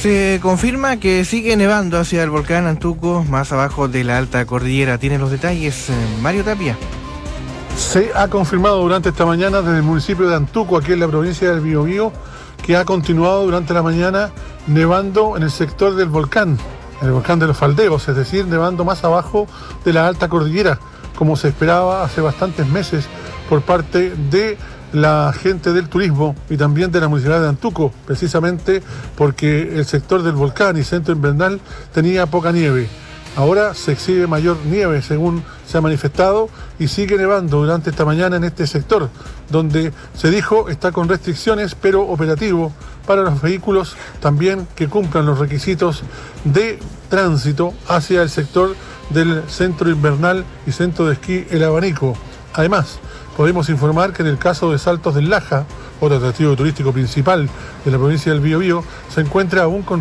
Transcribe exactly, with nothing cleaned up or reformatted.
Se confirma que sigue nevando hacia el volcán Antuco, más abajo de la alta cordillera. ¿Tiene los detalles, eh, Mario Tapia? Se ha confirmado durante esta mañana desde el municipio de Antuco, aquí en la provincia del Biobío, que ha continuado durante la mañana nevando en el sector del volcán, en el volcán de los Faldeos, es decir, nevando más abajo de la alta cordillera, como se esperaba hace bastantes meses por parte de la gente del turismo y también de la municipalidad de Antuco, precisamente porque el sector del volcán y centro invernal tenía poca nieve. Ahora se exhibe mayor nieve, según se ha manifestado, y sigue nevando durante esta mañana en este sector, donde se dijo está con restricciones, pero operativo para los vehículos también que cumplan los requisitos de tránsito hacia el sector del centro invernal y centro de esquí El Abanico. Además, podemos informar que en el caso de Saltos del Laja, otro atractivo turístico principal de la provincia del Biobío, se encuentra aún con